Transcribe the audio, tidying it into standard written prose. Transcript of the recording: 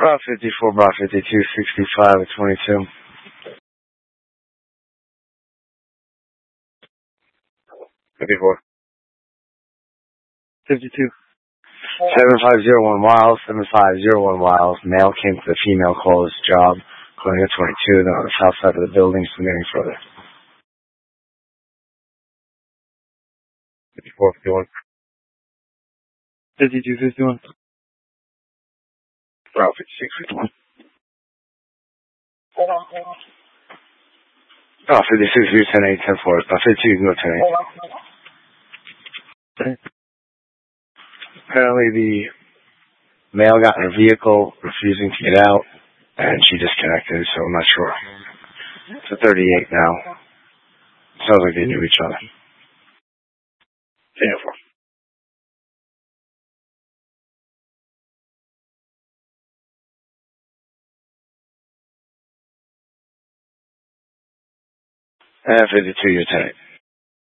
Route 54, Route 52, 65 at 22. 54. 52. 7501 miles, 7501 miles. Male came to the female closed job, calling at 22, then on the south side of the building, submitting further. 54, 51. 52, 51. Route 56, 51. Oh, 56, you're 10-8, 10-4. 52, you can go 10-8. Apparently the male got in her vehicle, refusing to get out, and she disconnected, so I'm not sure. It's a 38 now. Sounds like they knew each other. 10-4. 52, you're 10-8.